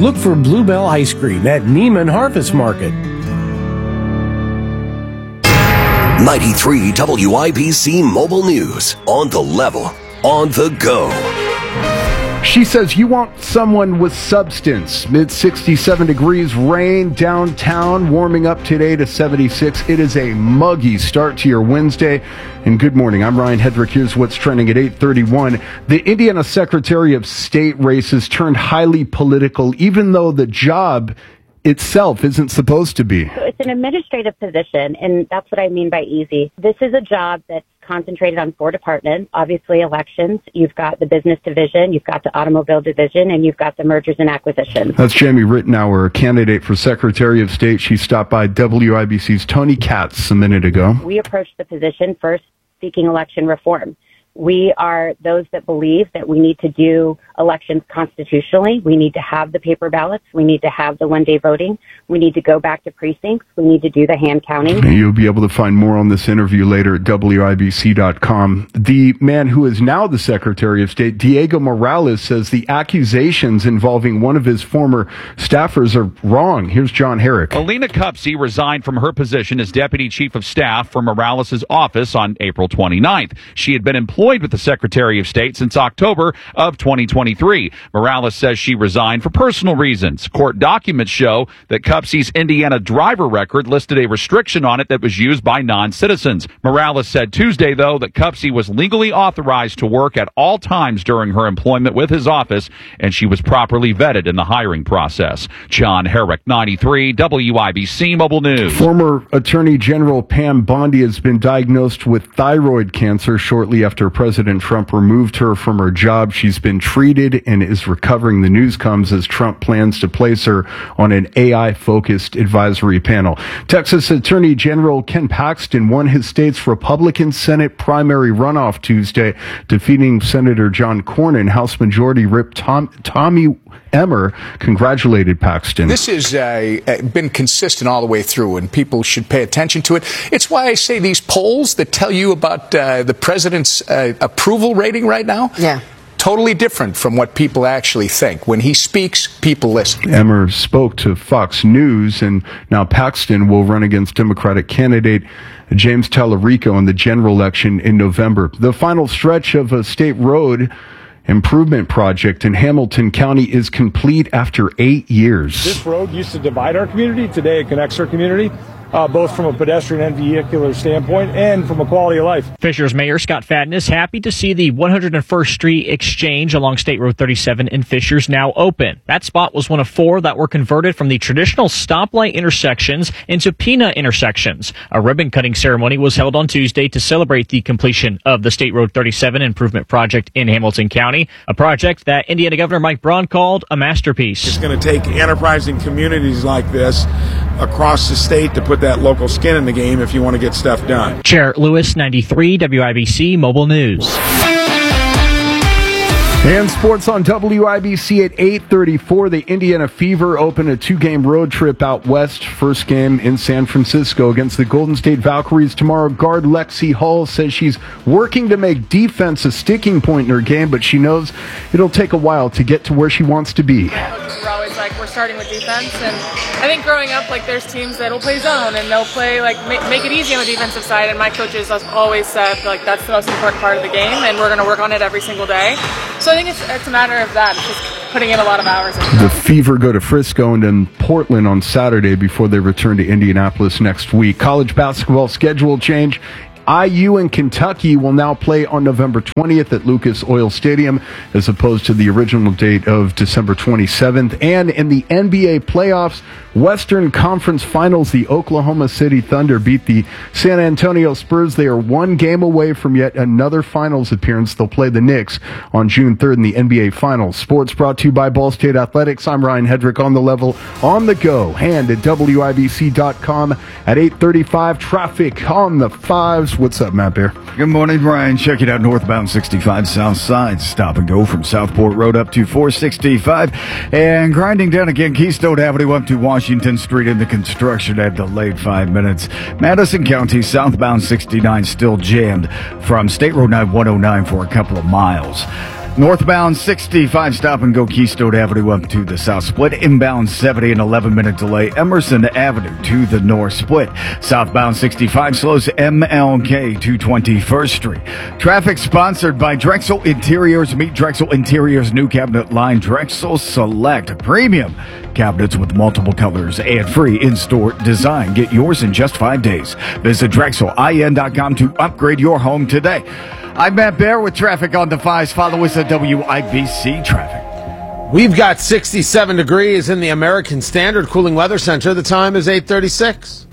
Look for Bluebell Ice Cream at Neiman Harvest Market. 93 WIBC Mobile News. On the level, on the go. She says you want someone with substance. Mid 67 degrees, rain downtown, warming up today to 76. It is a muggy start to your Wednesday. And good morning. I'm Ryan Hedrick. Here's what's trending at 8:31. The Indiana Secretary of State race has turned highly political, even though the job itself isn't supposed to be. So it's an administrative position, and that's what I mean by easy. This is a job that's concentrated on 4 departments. Obviously, elections, you've got the business division, you've got the automobile division, and you've got the mergers and acquisitions. That's Jamie Rittenauer, a candidate for Secretary of State. She stopped by WIBC's Tony Katz a minute ago. We approached the position first seeking election reform. We are those that believe that we need to do elections constitutionally. We need to have the paper ballots. We need to have the one-day voting. We need to go back to precincts. We need to do the hand counting. You'll be able to find more on this interview later at WIBC.com. The man who is now the Secretary of State, Diego Morales, says the accusations involving one of his former staffers are wrong. Here's John Herrick. Alina Cupsey resigned from her position as Deputy Chief of Staff for Morales' office on April 29th. She had been employed with the Secretary of State since October of 2023. Morales says she resigned for personal reasons. Court documents show that Cupsey's Indiana driver record listed a restriction on it that was used by non-citizens. Morales said Tuesday, though, that Cupsey was legally authorized to work at all times during her employment with his office, and she was properly vetted in the hiring process. John Herrick, 93 WIBC Mobile News. Former Attorney General Pam Bondi has been diagnosed with thyroid cancer shortly after President Trump removed her from her job. She's been treated and is recovering. The news comes as Trump plans to place her on an AI-focused advisory panel. Texas Attorney General Ken Paxton won his state's Republican Senate primary runoff Tuesday, defeating Senator John Cornyn. House Majority Whip Tommy Emmer congratulated Paxton. This has been consistent all the way through, and people should pay attention to it. It's why I say these polls that tell you about the president's approval rating right now, totally different from what people actually think. When he speaks, people listen. Emmer spoke to Fox News, and now Paxton will run against Democratic candidate James Tallarico in the general election in November. The final stretch of a state road improvement project in Hamilton County is complete after 8 years. This road used to divide our community. Today it connects our community, both from a pedestrian and vehicular standpoint and from a quality of life. Fishers Mayor Scott Fadden is happy to see the 101st Street exchange along State Road 37 in Fishers now open. That spot was one of 4 that were converted from the traditional stoplight intersections into peanut intersections. A ribbon-cutting ceremony was held on Tuesday to celebrate the completion of the State Road 37 improvement project in Hamilton County, a project that Indiana Governor Mike Braun called a masterpiece. It's going to take enterprising communities like this across the state to put that local skin in the game if you want to get stuff done. Chair Lewis, 93 WIBC Mobile News. And sports on WIBC at 8:34. The Indiana Fever open a 2-game road trip out west. First game in San Francisco against the Golden State Valkyries tomorrow. Guard Lexi Hull says she's working to make defense a sticking point in her game, but she knows it'll take a while to get to where she wants to be. We're always we're starting with defense, and I think growing up, there's teams that'll play zone and they'll play make it easy on the defensive side, and my coaches have always said that's the most important part of the game, and we're going to work on it every single day. So I think it's a matter of that. It's just putting in a lot of hours. The Fever go to Frisco and then Portland on Saturday before they return to Indianapolis next week. College basketball schedule change. IU and Kentucky will now play on November 20th at Lucas Oil Stadium as opposed to the original date of December 27th. And in the NBA playoffs, Western Conference Finals, the Oklahoma City Thunder beat the San Antonio Spurs. They are 1 game away from yet another finals appearance. They'll play the Knicks on June 3rd in the NBA Finals. Sports brought to you by Ball State Athletics. I'm Ryan Hedrick on the level, on the go, and at WIBC.com at 8:35. Traffic on the 5s. What's up, Matt Bear? Good morning, Ryan. Check it out. Northbound 65 South Side. Stop and go from Southport Road up to 465. And grinding down again Keystone Avenue up to Washington Street in the construction had delayed 5 minutes. Madison County southbound 69 still jammed from State Road 9 109 for a couple of miles. Northbound 65, stop and go Keystone Avenue up to the south split. Inbound 70, an 11-minute delay. Emerson Avenue to the north split. Southbound 65 slows MLK to 21st Street. Traffic sponsored by Drexel Interiors. Meet Drexel Interiors' new cabinet line, Drexel Select Premium. Cabinets with multiple colors and free in-store design. Get yours in just 5 days. Visit DrexelIN.com to upgrade your home today. I'm Matt Bear with traffic on the 5s. Follow us at WIBC Traffic. We've got 67 degrees in the American Standard Cooling Weather Center. The time is 8:36.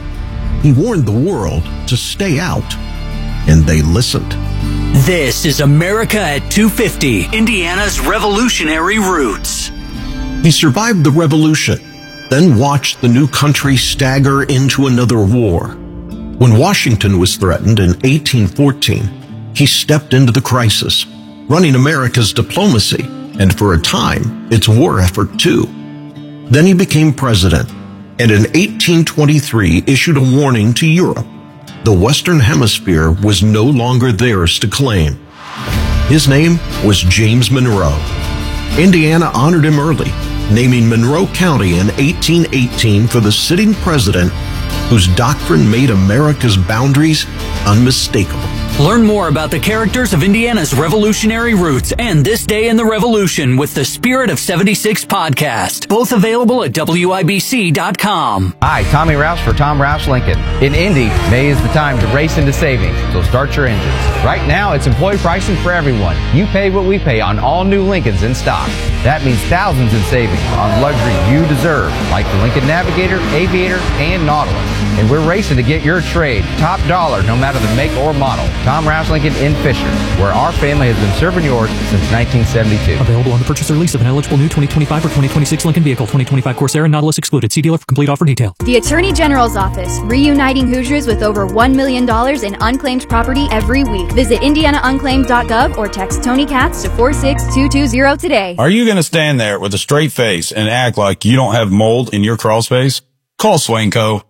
He warned the world to stay out, and they listened. This is America at 250, Indiana's revolutionary roots. He survived the revolution, then watched the new country stagger into another war. When Washington was threatened in 1814, he stepped into the crisis, running America's diplomacy, and for a time, its war effort too. Then he became president, and in 1823 issued a warning to Europe. The Western Hemisphere was no longer theirs to claim. His name was James Monroe. Indiana honored him early, naming Monroe County in 1818 for the sitting president whose doctrine made America's boundaries unmistakable. Learn more about the characters of Indiana's revolutionary roots and This Day in the Revolution with the Spirit of 76 podcast. Both available at WIBC.com. Hi, Tommy Rouse for Tom Rouse Lincoln. In Indy, May is the time to race into savings, so start your engines. Right now, it's employee pricing for everyone. You pay what we pay on all new Lincolns in stock. That means thousands in savings on luxury you deserve, like the Lincoln Navigator, Aviator, and Nautilus. And we're racing to get your trade top dollar no matter the make or model. Tom Rouse Lincoln in Fisher, where our family has been serving yours since 1972. Available on the purchase or lease of an eligible new 2025 or 2026 Lincoln vehicle. 2025 Corsair and Nautilus excluded. See dealer for complete offer detail. The Attorney General's Office, reuniting Hoosiers with over $1 million in unclaimed property every week. Visit IndianaUnclaimed.gov or text Tony Katz to 46220 today. Are you going to stand there with a straight face and act like you don't have mold in your crawl space? Call Swanco,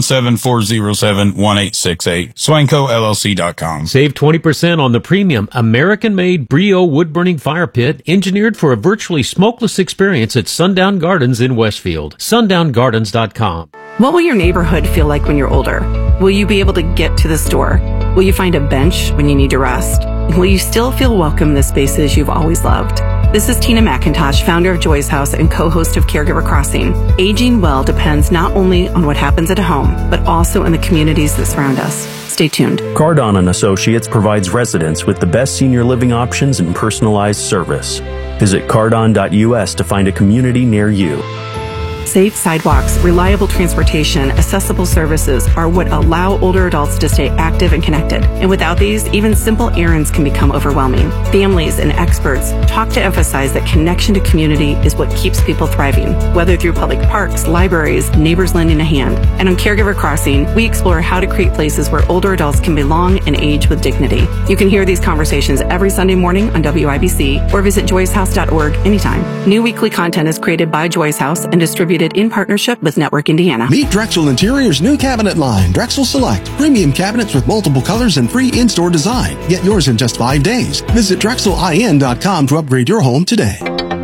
317-407-1868, SwancoLLC.com. Save 20% on the premium American-made Brio wood-burning fire pit, engineered for a virtually smokeless experience at Sundown Gardens in Westfield. SundownGardens.com. What will your neighborhood feel like when you're older? Will you be able to get to the store? Will you find a bench when you need to rest? And will you still feel welcome in the spaces you've always loved? This is Tina McIntosh, founder of Joy's House and co-host of Caregiver Crossing. Aging well depends not only on what happens at home, but also in the communities that surround us. Stay tuned. Cardon & Associates provides residents with the best senior living options and personalized service. Visit cardon.us to find a community near you. Safe sidewalks, reliable transportation, accessible services are what allow older adults to stay active and connected. And without these, even simple errands can become overwhelming. Families and experts talk to emphasize that connection to community is what keeps people thriving, whether through public parks, libraries, neighbors lending a hand. And on Caregiver Crossing, we explore how to create places where older adults can belong and age with dignity. You can hear these conversations every Sunday morning on WIBC or visit joyshouse.org anytime. New weekly content is created by Joy's House and distributed in partnership with Network Indiana. Meet Drexel Interior's new cabinet line, Drexel Select. Premium cabinets with multiple colors and free in-store design. Get yours in just 5 days. Visit DrexelIN.com to upgrade your home today.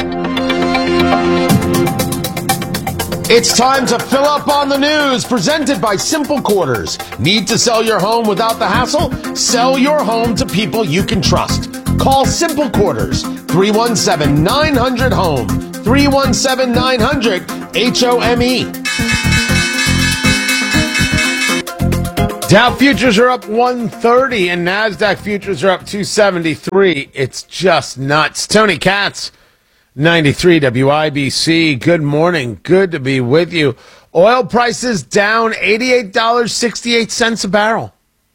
It's time to fill up on the news, presented by Simple Quarters. Need to sell your home without the hassle? Sell your home to people you can trust. Call Simple Quarters, 317-900-HOME, 317-900-HOME. Dow futures are up 130 and NASDAQ futures are up 273. It's just nuts. Tony Katz, 93 WIBC. Good morning. Good to be with you. Oil prices down $88.68 a barrel.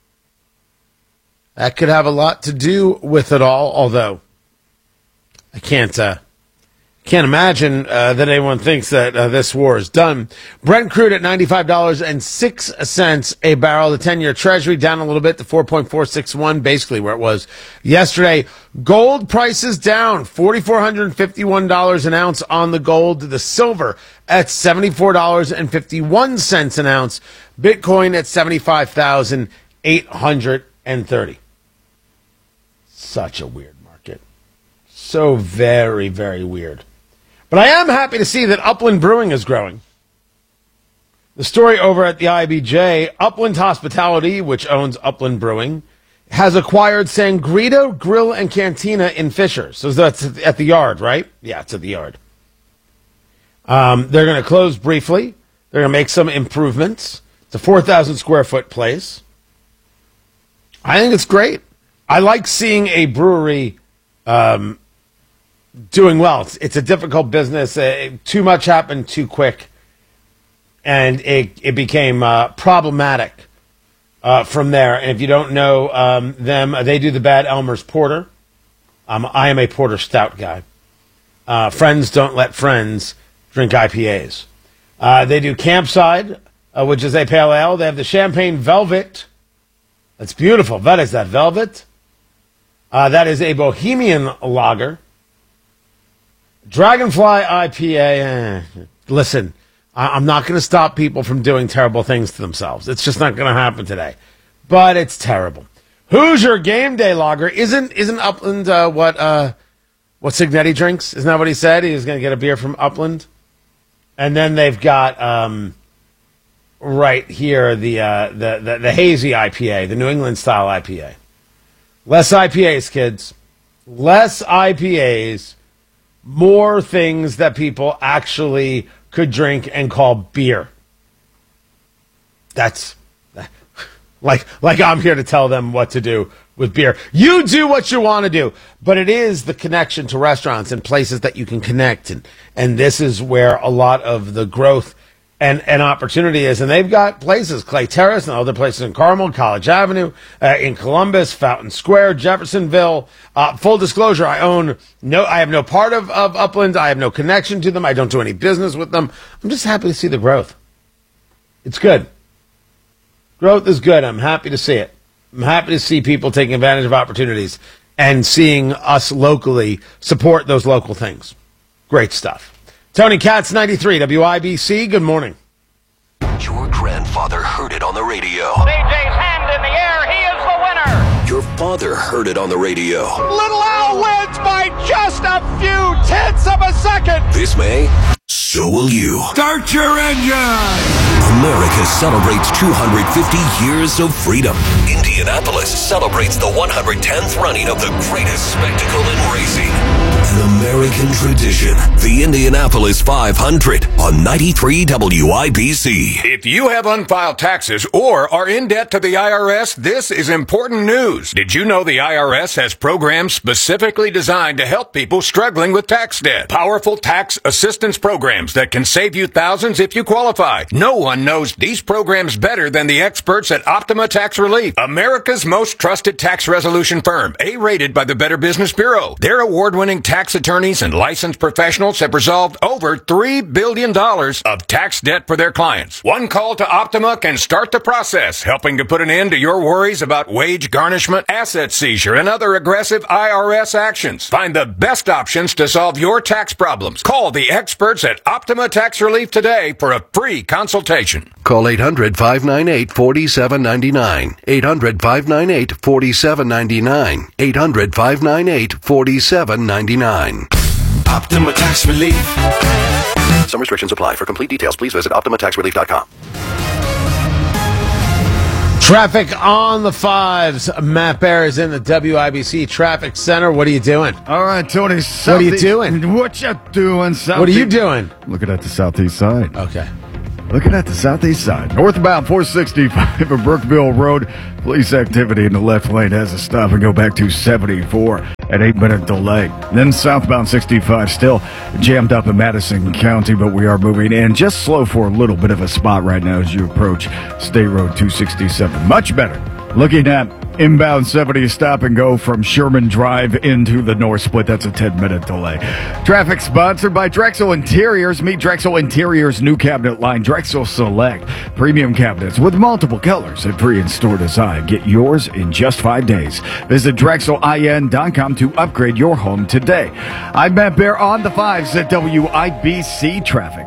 That could have a lot to do with it all, although I can't imagine that anyone thinks that this war is done. Brent crude at $95.06 a barrel. The 10-year Treasury down a little bit to 4.461, basically where it was yesterday. Gold prices down $4,451 an ounce on the gold. The silver at $74.51 an ounce. Bitcoin at $75,830. Such a weird market. So very, very weird. But I am happy to see that Upland Brewing is growing. The story over at the IBJ, Upland Hospitality, which owns Upland Brewing, has acquired Sangredo Grill and Cantina in Fishers. So that's at the Yard, right? Yeah, it's at the Yard. They're going to close briefly. They're going to make some improvements. It's a 4,000 square foot place. I think it's great. I like seeing a brewery doing well. It's a difficult business. Too much happened too quick. And it became problematic from there. And if you don't know them, they do the Bad Elmer's Porter. I am a Porter Stout guy. Friends don't let friends drink IPAs. They do Campside, which is a pale ale. They have the Champagne Velvet. That's beautiful. That is that Velvet. That is a Bohemian lager. Dragonfly IPA. Listen, I'm not going to stop people from doing terrible things to themselves. It's just not going to happen today. But it's terrible. Hoosier Game Day Lager. Isn't Upland what Signetti drinks? Isn't that what he said? He was going to get a beer from Upland. And then they've got right here the hazy IPA, the New England style IPA. Less IPAs, kids. Less IPAs. More things that people actually could drink and call beer. That's like I'm here to tell them what to do with beer. You do what you want to do, but it is the connection to restaurants and places that you can connect, and this is where a lot of the growth and opportunity is. And they've got places, Clay Terrace and other places in Carmel, College Avenue, in Columbus, Fountain Square, Jeffersonville. Full disclosure, I have no part of Upland. I have no connection to them. I don't do any business with them. I'm just happy to see the growth. It's good. Growth is good. I'm happy to see it. I'm happy to see people taking advantage of opportunities and seeing us locally support those local things. Great stuff. Tony Katz, 93 WIBC. Good morning. Your grandfather heard it on the radio. CJ's hand in the air. He is the winner. Your father heard it on the radio. Little Al wins by just a few tenths of a second. This May, so will you. Start your engine. America celebrates 250 years of freedom. Indianapolis celebrates the 110th running of the greatest spectacle in racing. An American tradition. The Indianapolis 500 on 93 WIBC. If you have unfiled taxes or are in debt to the IRS, this is important news. Did you know the IRS has programs specifically designed to help people struggling with tax debt? Powerful tax assistance programs that can save you thousands if you qualify. No one knows these programs better than the experts at Optima Tax Relief, America's most trusted tax resolution firm, A-rated by the Better Business Bureau. Their award-winning tax attorneys and licensed professionals have resolved over $3 billion of tax debt for their clients. One call to Optima can start the process, helping to put an end to your worries about wage garnishment, asset seizure, and other aggressive IRS actions. Find the best options to solve your tax problems. Call the experts at Optima Tax Relief today for a free consultation. Call 800-598-4799. 800-598-4799. 800-598-4799. Optima Tax Relief. Some restrictions apply. For complete details, please visit OptimaTaxRelief.com. Traffic on the fives. Matt Bear is in the WIBC Traffic Center. What are you doing? All right, Tony. What are you doing? What you doing? What are you doing? Looking at the southeast side. Okay. Looking at the southeast side. Northbound 465 of Brookville Road. Police activity in the left lane has to stop and go back to 74 at 8-minute delay. Then southbound 65 still jammed up in Madison County, but we are moving in. Just slow for a little bit of a spot right now as you approach State Road 267. Much better. Looking at inbound 70 stop and go from Sherman Drive into the North Split. That's a 10-minute delay. Traffic sponsored by Drexel Interiors. Meet Drexel Interiors' new cabinet line, Drexel Select. Premium cabinets with multiple colors and free in-store design. Get yours in just 5 days. Visit DrexelIN.com to upgrade your home today. I'm Matt Bear on the fives at WIBC Traffic.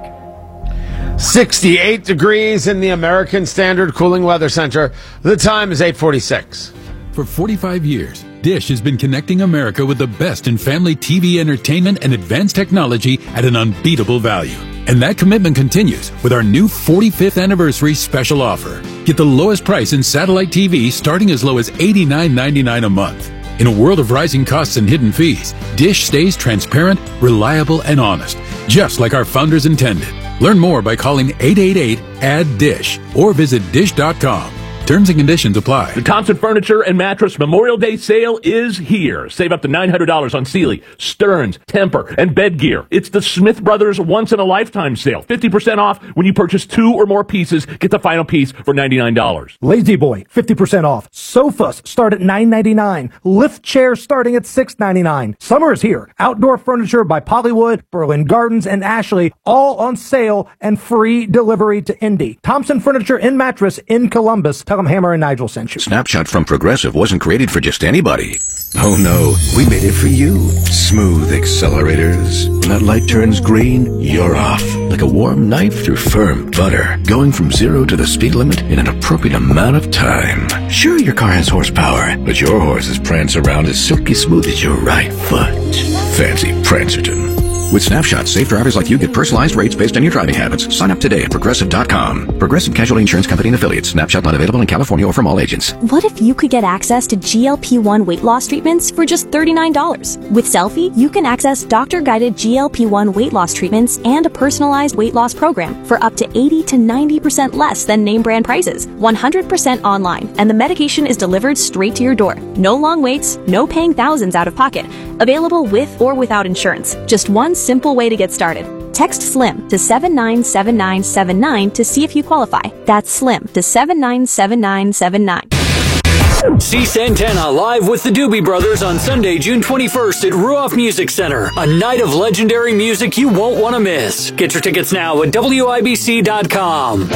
68 degrees in the American Standard Cooling Weather Center. The time is 8:46. For 45 years, Dish has been connecting America with the best in family TV entertainment and advanced technology at an unbeatable value. And that commitment continues with our new 45th anniversary special offer. Get the lowest price in satellite TV starting as low as $89.99 a month. In a world of rising costs and hidden fees, Dish stays transparent, reliable, and honest, just like our founders intended. Learn more by calling 888-ADD-DISH or visit dish.com. Terms and conditions apply. The Thompson Furniture and Mattress Memorial Day sale is here. Save up to $900 on Sealy, Stearns, Tempur, and bed gear. It's the Smith Brothers once-in-a-lifetime sale. 50% off when you purchase 2 or more pieces. Get the final piece for $99. Lazy Boy, 50% off. Sofas start at $9.99. Lift chairs starting at $6.99. Summer is here. Outdoor furniture by Pollywood, Berlin Gardens, and Ashley, all on sale and free delivery to Indy. Thompson Furniture and Mattress in Columbus. Tell them Hammer and Nigel sent you. Snapshot from Progressive wasn't created for just anybody. Oh no, we made it for you. Smooth accelerators. When that light turns green, you're off. Like a warm knife through firm butter. Going from 0 to the speed limit in an appropriate amount of time. Sure, your car has horsepower, but your horses prance around as silky smooth as your right foot. Fancy Prancerton. With Snapshot, safe drivers like you get personalized rates based on your driving habits. Sign up today at Progressive.com. Progressive Casualty Insurance Company and Affiliates. Snapshot not available in California or from all agents. What if you could get access to GLP-1 weight loss treatments for just $39? With Selfie, you can access doctor-guided GLP-1 weight loss treatments and a personalized weight loss program for up to 80 to 90% less than name brand prices. 100% online, and the medication is delivered straight to your door. No long waits, no paying thousands out of pocket. Available with or without insurance. Just one simple way to get started. Text SLIM to 797979 to see if you qualify. That's SLIM to 797979. See Santana live with the Doobie Brothers on Sunday, June 21st at Ruoff Music Center. A night of legendary music you won't want to miss. Get your tickets now at WIBC.com.